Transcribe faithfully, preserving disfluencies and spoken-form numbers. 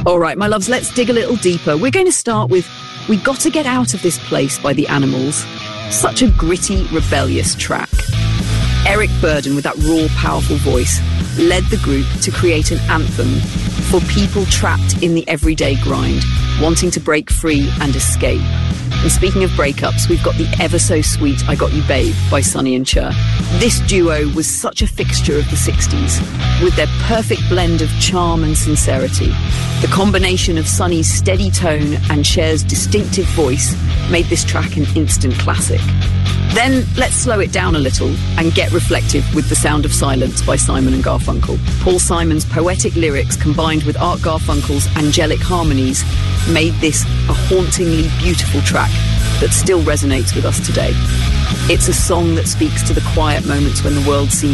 All right, my loves, let's dig a little deeper. We're going to start with We Got to Get Out of This Place by The Animals. Such a gritty, rebellious track. Eric Burdon, with that raw, powerful voice, led the group to create an anthem for people trapped in the everyday grind, wanting to break free and escape. And speaking of breakups, we've got the ever-so-sweet I Got You Babe by Sonny and Cher. This duo was such a fixture of the sixties, with their perfect blend of charm and sincerity. The combination of Sonny's steady tone and Cher's distinctive voice made this track an instant classic. Then let's slow it down a little and get reflective with The Sound of Silence by Simon and Garfunkel. Paul Simon's poetic lyrics combined with Art Garfunkel's angelic harmonies made this a hauntingly beautiful track that still resonates with us today. It's a song that speaks to the quiet moments when the world seems